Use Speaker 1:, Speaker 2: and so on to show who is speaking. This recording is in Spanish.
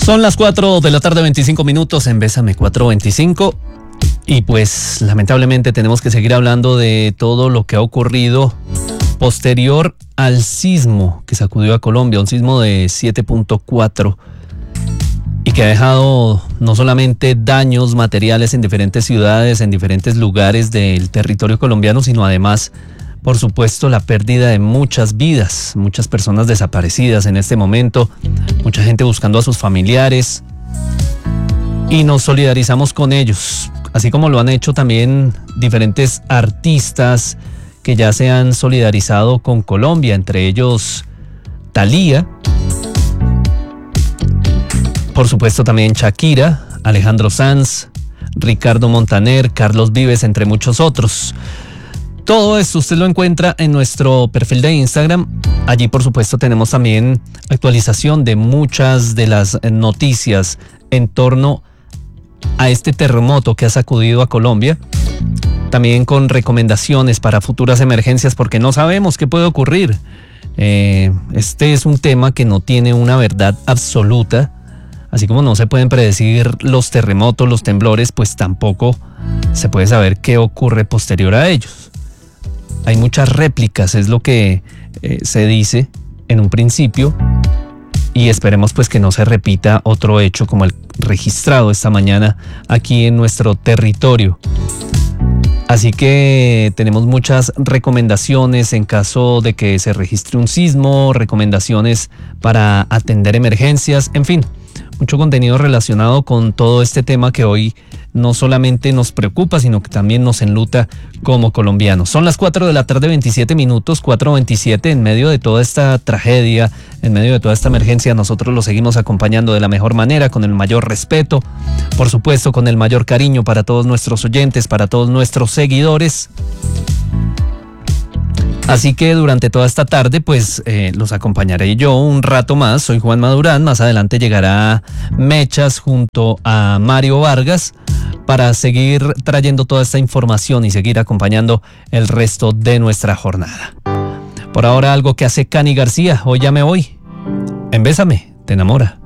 Speaker 1: Son las 4 de la tarde, 25 minutos en Bésame 425. Y pues lamentablemente tenemos que seguir hablando de todo lo que ha ocurrido posterior al sismo que sacudió a Colombia, un sismo de 7.4 y que ha dejado no solamente daños materiales en diferentes ciudades, en diferentes lugares del territorio colombiano, sino además, por supuesto, la pérdida de muchas vidas, muchas personas desaparecidas en este momento, mucha gente buscando a sus familiares, y nos solidarizamos con ellos, así como lo han hecho también diferentes artistas que ya se han solidarizado con Colombia, entre ellos Thalía, por supuesto también Shakira, Alejandro Sanz, Ricardo Montaner, Carlos Vives, entre muchos otros. Todo esto usted lo encuentra en nuestro perfil de Instagram. Allí, por supuesto, tenemos también actualización de muchas de las noticias en torno a este terremoto que ha sacudido a Colombia. También con recomendaciones para futuras emergencias, porque no sabemos qué puede ocurrir. Este es un tema que no tiene una verdad absoluta. Así como no se pueden predecir los terremotos, los temblores, pues tampoco se puede saber qué ocurre posterior a ellos. Hay muchas réplicas, es lo que se dice en un principio, y esperemos pues que no se repita otro hecho como el registrado esta mañana aquí en nuestro territorio. Así que tenemos muchas recomendaciones en caso de que se registre un sismo, recomendaciones para atender emergencias, en fin, mucho contenido relacionado con todo este tema que hoy no solamente nos preocupa, sino que también nos enluta como colombianos. Son las 4 de la tarde, 27 minutos, 4:27, en medio de toda esta tragedia, en medio de toda esta emergencia, nosotros lo seguimos acompañando de la mejor manera, con el mayor respeto, por supuesto con el mayor cariño para todos nuestros oyentes, para todos nuestros seguidores. Así que durante toda esta tarde pues los acompañaré yo un rato más. Soy Juan Madurán, más adelante llegará Mechas junto a Mario Vargas para seguir trayendo toda esta información y seguir acompañando el resto de nuestra jornada. Por ahora algo que hace Cani García, Hoy ya me voy. En Bésame, te enamora.